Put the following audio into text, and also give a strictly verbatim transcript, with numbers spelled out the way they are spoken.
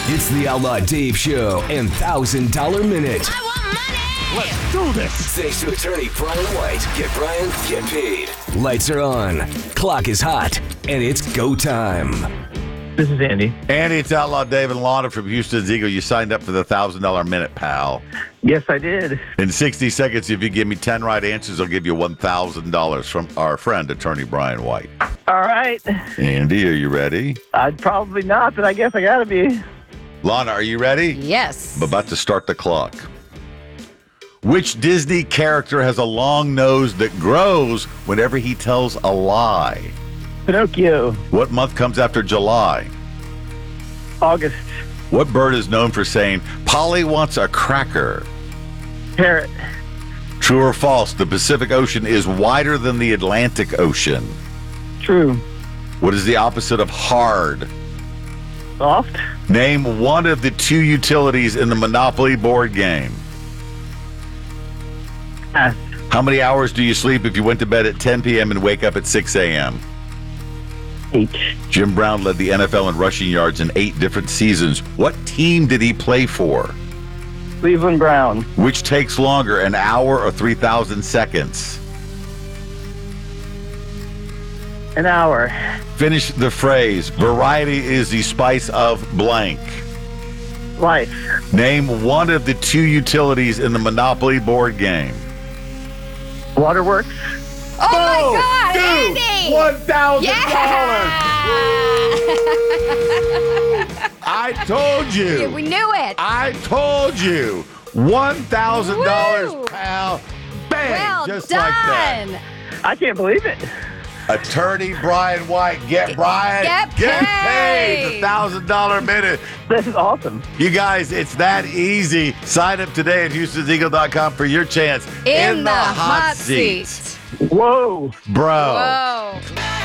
It's the Outlaw Dave Show and one thousand dollar Minute. I want money! Let's do this! Thanks to attorney Brian White. Get Brian, get paid. Lights are on, clock is hot, and it's go time. This is Andy. Andy, it's Outlaw Dave and Lana from Houston's Eagle. You signed up for the one thousand dollar Minute, pal. Yes, I did. In sixty seconds, if you give me ten right answers, I'll give you one thousand dollars from our friend, attorney Brian White. All right. Andy, are you ready? I'd probably not, but I guess I gotta be. Lana, are you ready? Yes. I'm about to start the clock. Which Disney character has a long nose that grows whenever he tells a lie? Pinocchio. What month comes after July? August. What bird is known for saying, Polly wants a cracker? Parrot. True or false, the Pacific Ocean is wider than the Atlantic Ocean? True. What is the opposite of hard? Soft. Name one of the two utilities in the Monopoly board game. Pass. How many hours do you sleep if you went to bed at ten p.m. and wake up at six a.m.? Eight. Jim Brown led the N F L in rushing yards in eight different seasons. What team did he play for? Cleveland Brown. Which takes longer, an hour or three thousand seconds? An hour. Finish the phrase. Variety is the spice of blank. Life. Name one of the two utilities in the Monopoly board game. Waterworks. Oh my God, Dude, Andy! one thousand dollars! Yeah! I told you. Yeah, we knew it. I told you. one thousand dollars, Woo! pal. Bang! Well Just done. like that. I can't believe it. Attorney Brian White. Get Brian. Get paid. paid. The one thousand dollar Minute. This is awesome. You guys, it's that easy. Sign up today at Houstons Eagle dot com for your chance In, the, hot seat. Whoa. Bro. Whoa.